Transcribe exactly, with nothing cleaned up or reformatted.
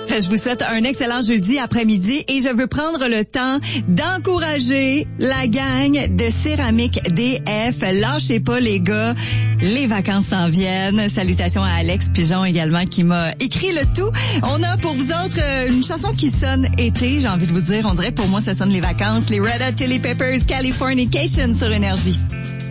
Je vous souhaite un excellent jeudi après-midi et je veux prendre le temps d'encourager la gang de Céramique D F. Lâchez pas les gars, les vacances s'en viennent. Salutations à Alex Pigeon également qui m'a écrit le tout. On a pour vous autres une chanson qui sonne été, j'ai envie de vous dire, on dirait pour moi ça sonne les vacances. Les Red Hot Chili Peppers, Californication sur Énergie.